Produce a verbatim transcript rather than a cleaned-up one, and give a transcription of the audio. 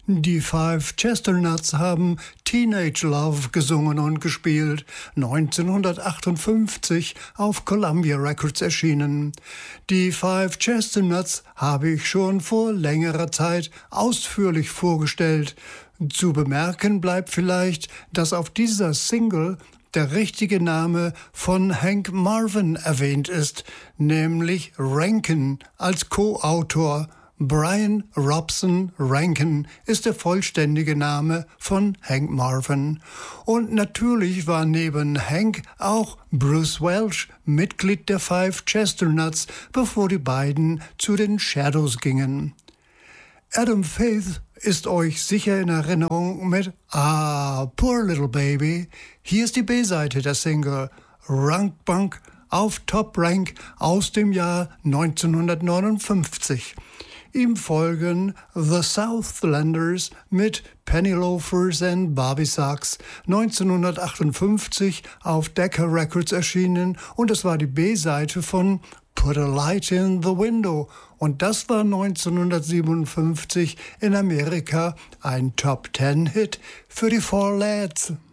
Die Five Chesternuts haben Teenage Love gesungen und gespielt, neunzehnhundertachtundfünfzig auf Columbia Records erschienen. Die Five Chesternuts habe ich schon vor längerer Zeit ausführlich vorgestellt. Zu bemerken bleibt vielleicht, dass auf dieser Single der richtige Name von Hank Marvin erwähnt ist, nämlich Rankin als Co-Autor. Brian Robson Rankin ist der vollständige Name von Hank Marvin. Und natürlich war neben Hank auch Bruce Welch Mitglied der Five Chesternuts, bevor die beiden zu den Shadows gingen. Adam Faith ist euch sicher in Erinnerung mit Ah, Poor Little Baby. Hier ist die B-Seite der Single Rank Bunk auf Top Rank aus dem Jahr neunzehnhundertneunundfünfzig. Ihm folgen The Southlanders mit Penny Loafers and Bobby Sacks, neunzehnhundertachtundfünfzig auf Decca Records erschienen, und es war die B-Seite von Put a Light in the Window, und das war neunzehnhundertsiebenundfünfzig in Amerika ein Top-Ten-Hit für die Four Lads.